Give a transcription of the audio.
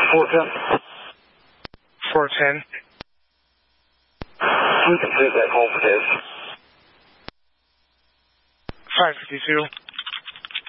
410. 410. We complete that call for Dave. 552.